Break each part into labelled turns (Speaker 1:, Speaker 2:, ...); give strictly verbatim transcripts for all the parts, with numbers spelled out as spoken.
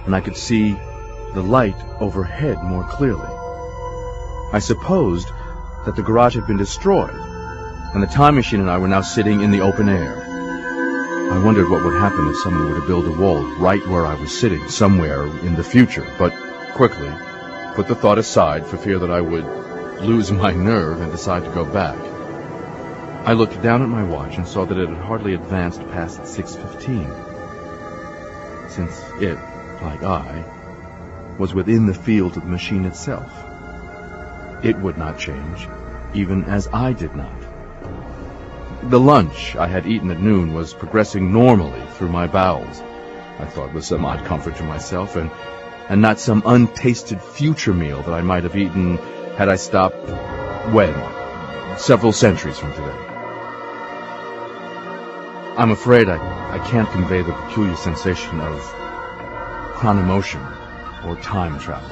Speaker 1: and I could see the light overhead more clearly. I supposed that the garage had been destroyed, and the time machine and I were now sitting in the open air. I wondered what would happen if someone were to build a wall right where I was sitting, somewhere in the future, but quickly put the thought aside for fear that I would lose my nerve and decide to go back. I looked down at my watch and saw that it had hardly advanced past six fifteen. Since it, like I, was within the field of the machine itself. It would not change, even as I did not. The lunch I had eaten at noon was progressing normally through my bowels, I thought with some odd comfort to myself, and, and not some untasted future meal that I might have eaten had I stopped, when? Several centuries from today. I'm afraid I, I can't convey the peculiar sensation of chronomotion or time travel.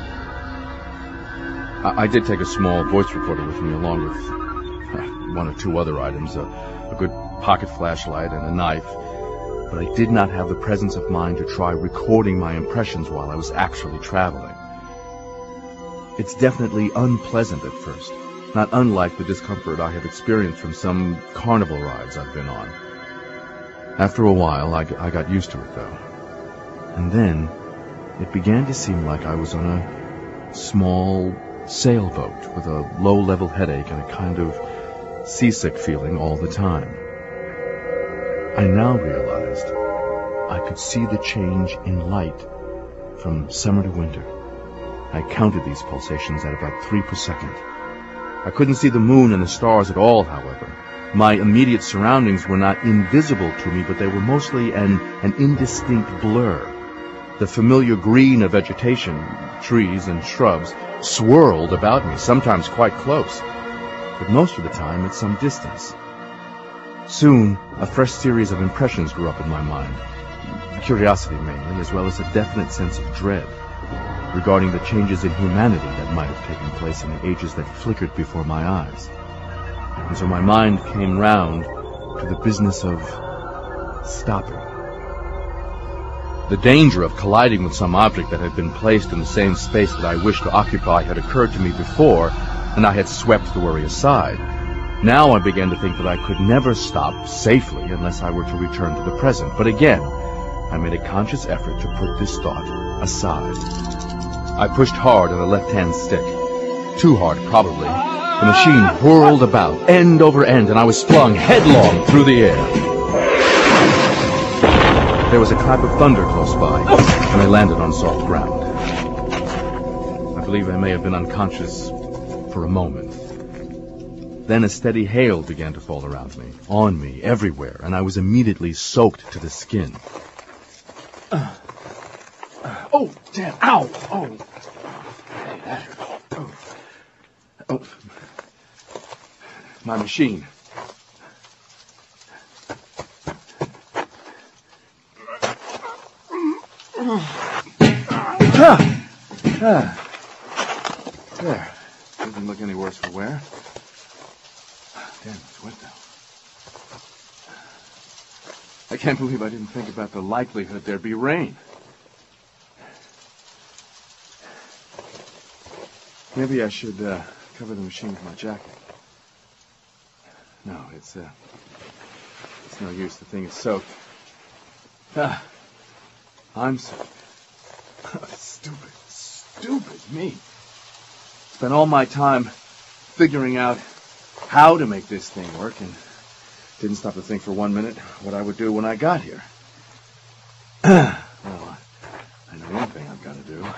Speaker 1: I, I did take a small voice recorder with me along with uh, one or two other items, a, a good pocket flashlight and a knife, but I did not have the presence of mind to try recording my impressions while I was actually traveling. It's definitely unpleasant at first, not unlike the discomfort I have experienced from some carnival rides I've been on. After a while, I, I got used to it, though. And then, it began to seem like I was on a small sailboat with a low-level headache and a kind of seasick feeling all the time. I now realized I could see the change in light from summer to winter. I counted these pulsations at about three per second. I couldn't see the moon and the stars at all, however. My immediate surroundings were not invisible to me, but they were mostly an, an indistinct blur. The familiar green of vegetation, trees and shrubs, swirled about me, sometimes quite close, but most of the time at some distance. Soon, a fresh series of impressions grew up in my mind, curiosity mainly, as well as a definite sense of dread regarding the changes in humanity that might have taken place in the ages that flickered before my eyes. And so my mind came round to the business of stopping. The danger of colliding with some object that had been placed in the same space that I wished to occupy had occurred to me before, and I had swept the worry aside. Now I began to think that I could never stop safely unless I were to return to the present. But again, I made a conscious effort to put this thought aside. I pushed hard on the left-hand stick. Too hard, probably. The machine whirled about, end over end, and I was flung headlong through the air. There was a clap of thunder close by, and I landed on soft ground. I believe I may have been unconscious for a moment. Then a steady hail began to fall around me, on me, everywhere, and I was immediately soaked to the skin. Uh, uh, oh, damn, ow, oh. Hey, that hurt. Oh. Oh. My machine. Ah. Ah. There. Doesn't look any worse for wear. Damn, it's wet now. I can't believe I didn't think about the likelihood there'd be rain. Maybe I should uh, cover the machine with my jacket. No, it's uh, it's no use. The thing is soaked. Ah, I'm soaked. Stupid, stupid me. Spent all my time figuring out how to make this thing work, and didn't stop to think for one minute what I would do when I got here. Well, I know one thing I've got to do.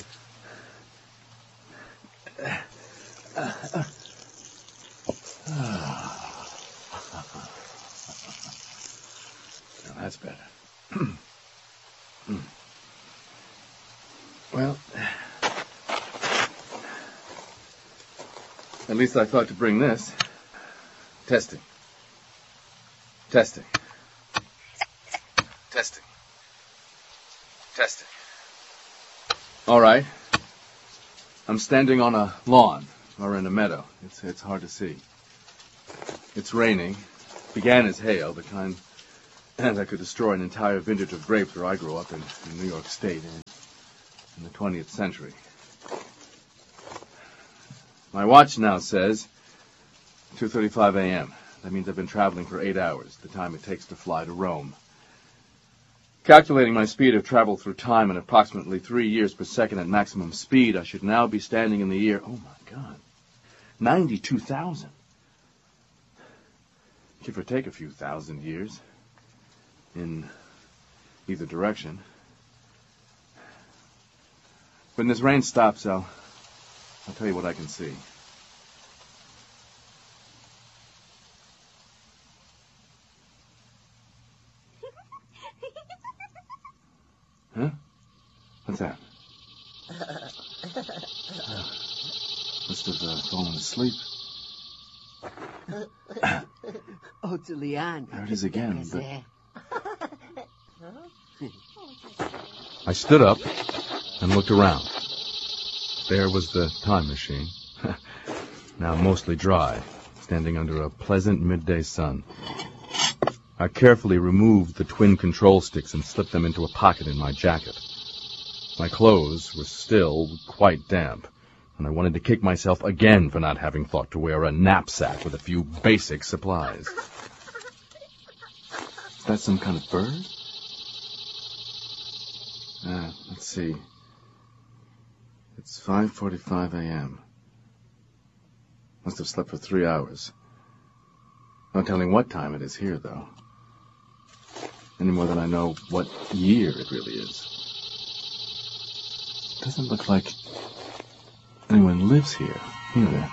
Speaker 1: Now that's better. Well, at least I thought to bring this. Testing. Testing. Testing. Testing. All right. I'm standing on a lawn, or in a meadow. It's, it's hard to see. It's raining. Began as hail, the kind And I could destroy an entire vintage of grapes where I grew up in, in New York State in, in the twentieth century. My watch now says two thirty-five a.m. That means I've been traveling for eight hours, the time it takes to fly to Rome. Calculating my speed of travel through time at approximately three years per second at maximum speed, I should now be standing in the year, oh my God, ninety-two thousand. Give or take a few thousand years in either direction. When this rain stops, I'll, I'll tell you what I can see. Huh? What's that? Oh, must have uh, fallen asleep.
Speaker 2: Oh, Julian.
Speaker 1: There it is again, but... I stood up and looked around. There was the time machine, now mostly dry, standing under a pleasant midday sun. I carefully removed the twin control sticks and slipped them into a pocket in my jacket. My clothes were still quite damp, and I wanted to kick myself again for not having thought to wear a knapsack with a few basic supplies. Is that some kind of bird? Ah, let's see. It's five forty-five a.m. Must have slept for three hours. No telling what time it is here, though. Any more than I know what year it really is. Doesn't look like anyone lives here, either.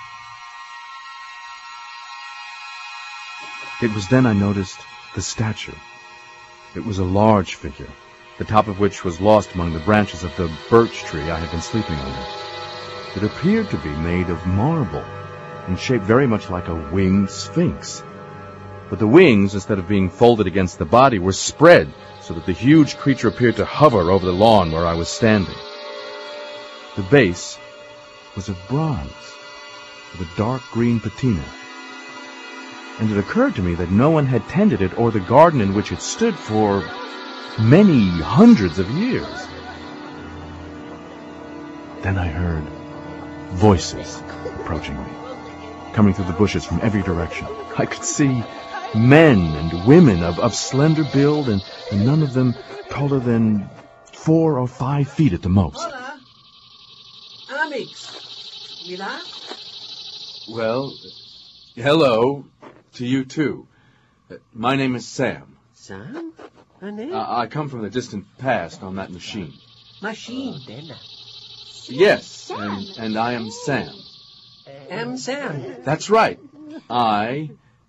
Speaker 1: It was then I noticed the statue. It was a large figure, the top of which was lost among the branches of the birch tree I had been sleeping under. It appeared to be made of marble, and shaped very much like a winged sphinx. But the wings, instead of being folded against the body, were spread, so that the huge creature appeared to hover over the lawn where I was standing. The base was of bronze, with a dark green patina. And it occurred to me that no one had tended it or the garden in which it stood for many hundreds of years. Then I heard voices approaching me, coming through the bushes from every direction. I could see men and women of, of slender build, and, and none of them taller than four or five feet at the most.
Speaker 2: Hola. Amix. Mira?
Speaker 1: Well, hello to you, too. Uh, my name is Sam.
Speaker 2: Sam? Ano?
Speaker 1: Uh, I come from the distant past on that machine.
Speaker 2: Machine, then.
Speaker 1: Yes, and, and I am Sam.
Speaker 2: Am Sam.
Speaker 1: That's right. I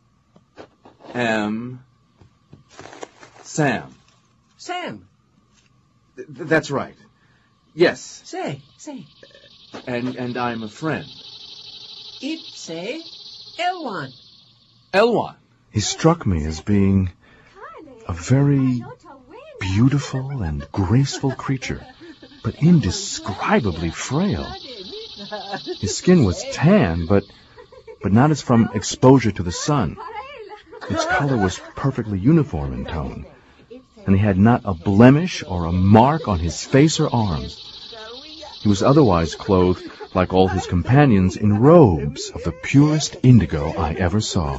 Speaker 1: am Sam.
Speaker 2: Sam.
Speaker 1: Th- that's right. Yes.
Speaker 2: Say, say.
Speaker 1: And and I'm a friend.
Speaker 2: It say Elwan.
Speaker 1: Elwan. He struck me as being a very beautiful and graceful creature, but indescribably frail. His skin was tan, but but not as from exposure to the sun. Its color was perfectly uniform in tone, and he had not a blemish or a mark on his face or arms. He was otherwise clothed, like all his companions, in robes of the purest indigo I ever saw.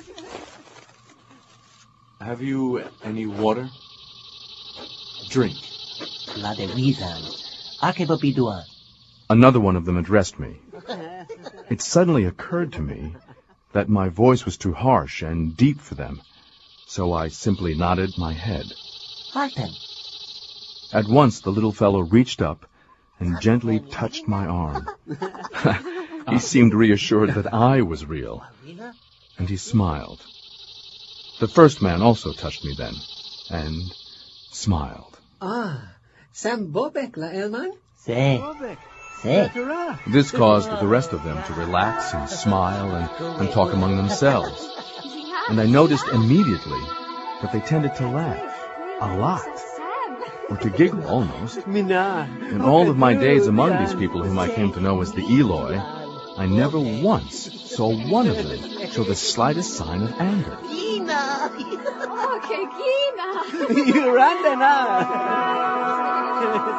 Speaker 1: Have you any water? Drink.
Speaker 3: La de Wizan. Ake papiduan.
Speaker 1: Another one of them addressed me. It suddenly occurred to me that my voice was too harsh and deep for them, so I simply nodded my head.
Speaker 3: Martin.
Speaker 1: At once the little fellow reached up and gently touched my arm. He seemed reassured that I was real, and he smiled. The first man also touched me then, and smiled.
Speaker 2: Ah, Sam Bobek la Elman?
Speaker 3: Say. Say.
Speaker 1: This caused the rest of them to relax and smile and, and talk among themselves. And I noticed immediately that they tended to laugh a lot, or to giggle almost.
Speaker 2: Mina.
Speaker 1: In all of my days among these people whom I came to know as the Eloi, I never once saw one of them show the slightest sign of anger.
Speaker 4: Okay. Shekina!
Speaker 2: Randana!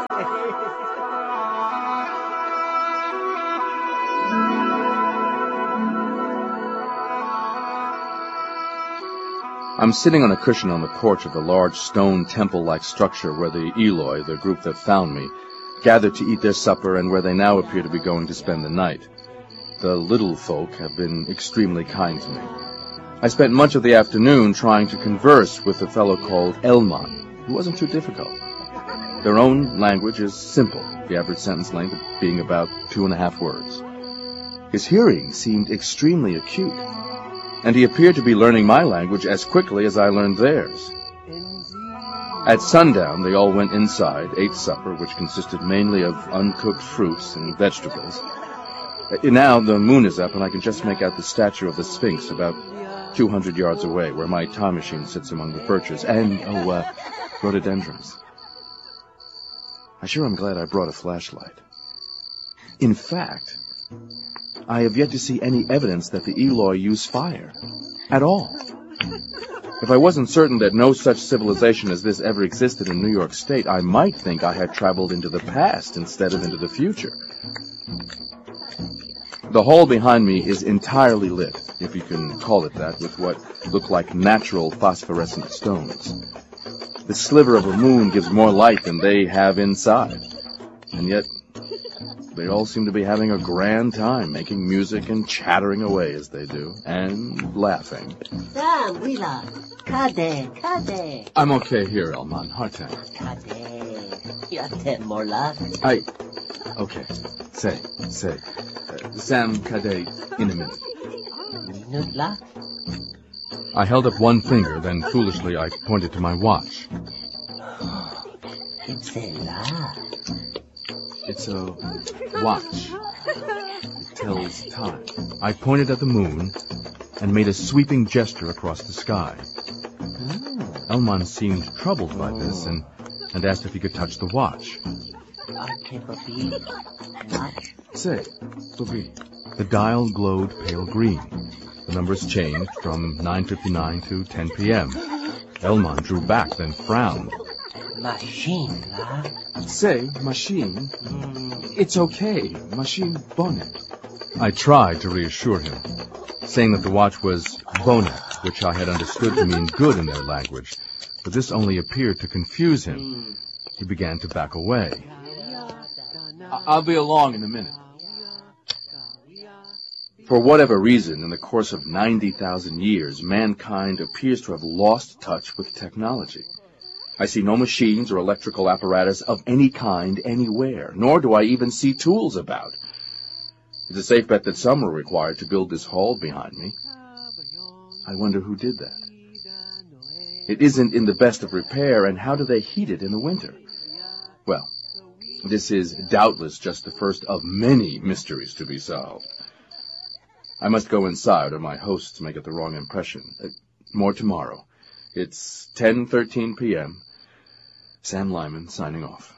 Speaker 1: I'm sitting on a cushion on the porch of the large stone temple-like structure where the Eloi, the group that found me, gathered to eat their supper and where they now appear to be going to spend the night. The little folk have been extremely kind to me. I spent much of the afternoon trying to converse with a fellow called Elman, who wasn't too difficult. Their own language is simple, the average sentence length being about two and a half words. His hearing seemed extremely acute, and he appeared to be learning my language as quickly as I learned theirs. At sundown, they all went inside, ate supper, which consisted mainly of uncooked fruits and vegetables. Now the moon is up, and I can just make out the statue of the Sphinx about two hundred yards away, where my time machine sits among the birches, and, oh, uh, rhododendrons. I sure am glad I brought a flashlight. In fact, I have yet to see any evidence that the Eloi use fire. At all. If I wasn't certain that no such civilization as this ever existed in New York State, I might think I had traveled into the past instead of into the future. The hall behind me is entirely lit, if you can call it that, with what look like natural phosphorescent stones. The sliver of a moon gives more light than they have inside. And yet, they all seem to be having a grand time, making music and chattering away as they do, and laughing.
Speaker 3: Sam, Willa, Kade, Kade.
Speaker 1: I'm okay here, Elman. Hard time.
Speaker 3: Kade. Yate Mola.
Speaker 1: I... Okay. Say, say. Uh, Sam Kade in a minute.
Speaker 3: Nutla.
Speaker 1: I held up one finger, then foolishly I pointed to my watch.
Speaker 3: It's a la.
Speaker 1: It's a watch. It tells time. I pointed at the moon and made a sweeping gesture across the sky.
Speaker 3: Oh.
Speaker 1: Elman seemed troubled by this and, and asked if he could touch the watch.
Speaker 3: Okay, Bobby. Watch.
Speaker 1: Say, Bobby. The dial glowed pale green. The numbers changed from nine fifty-nine to ten p.m. Elman drew back, then frowned.
Speaker 3: Machine, la.
Speaker 1: Say, machine. It's okay. Machine bonnet. I tried to reassure him, saying that the watch was bonnet, which I had understood to mean good in their language, but this only appeared to confuse him. He began to back away. I- I'll be along in a minute. For whatever reason, in the course of ninety thousand years, mankind appears to have lost touch with technology. I see no machines or electrical apparatus of any kind anywhere, nor do I even see tools about. It's a safe bet that some were required to build this hall behind me. I wonder who did that. It isn't in the best of repair, and how do they heat it in the winter? Well, this is doubtless just the first of many mysteries to be solved. I must go inside, or my hosts may get the wrong impression. Uh, more tomorrow. It's ten thirteen p.m. Sam Lyman signing off.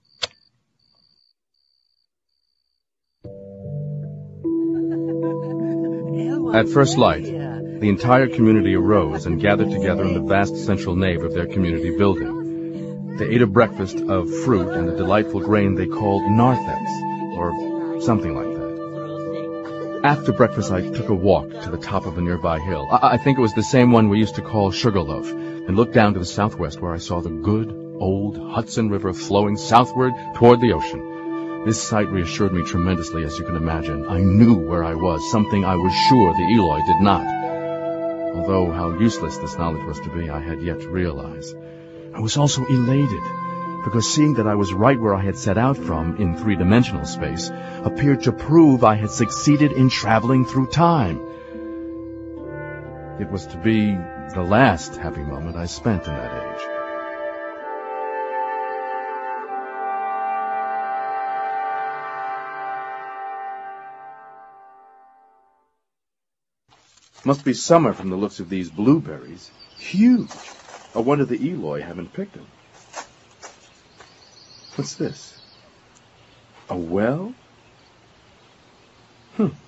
Speaker 1: At first light, the entire community arose and gathered together in the vast central nave of their community building. They ate a breakfast of fruit and a delightful grain they called narthex, or something like that. After breakfast, I took a walk to the top of a nearby hill. I, I think it was the same one we used to call Sugarloaf, and looked down to the southwest where I saw the good, old Hudson River flowing southward toward the ocean. This sight reassured me tremendously, as you can imagine. I knew where I was, something I was sure the Eloi did not. Although how useless this knowledge was to be, I had yet to realize. I was also elated, because seeing that I was right where I had set out from in three-dimensional space appeared to prove I had succeeded in traveling through time. It was to be the last happy moment I spent in that age. Must be summer from the looks of these blueberries. Huge! I wonder the Eloi haven't picked them. What's this? A well? Hmm.